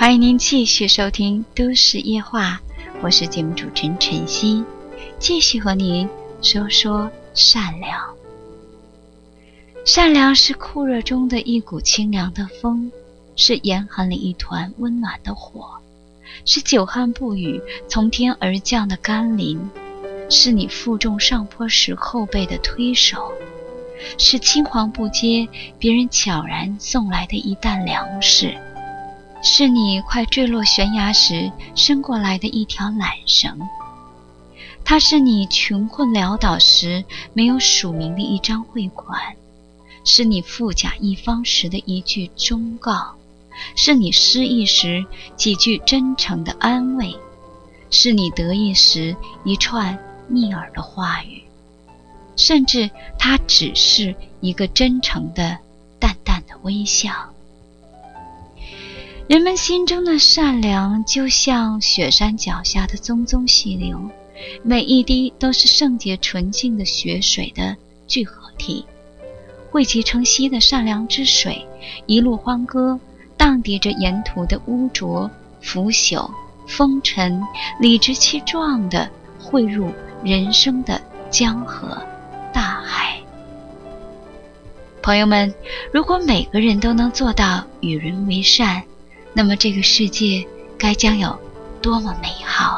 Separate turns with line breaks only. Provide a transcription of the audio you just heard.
欢迎您继续收听都市夜话，我是节目主持人晨曦，继续和您说说善良。善良是酷热中的一股清凉的风，是严寒里一团温暖的火，是久旱不雨从天而降的甘霖，是你负重上坡时后背的推手，是青黄不接别人悄然送来的一担粮食，是你快坠落悬崖时伸过来的一条缆绳，它是你穷困潦倒时没有署名的一张汇款，是你富甲一方时的一句忠告，是你失意时几句真诚的安慰，是你得意时一串逆耳的话语，甚至它只是一个真诚的淡淡的微笑。人们心中的善良就像雪山脚下的淙淙细流，每一滴都是圣洁纯净的雪水的聚合体，汇集成溪的善良之水，一路欢歌，荡涤着沿途的污浊、腐朽、风尘，理直气壮地汇入人生的江河大海。朋友们，如果每个人都能做到与人为善，那么这个世界该将有多么美好。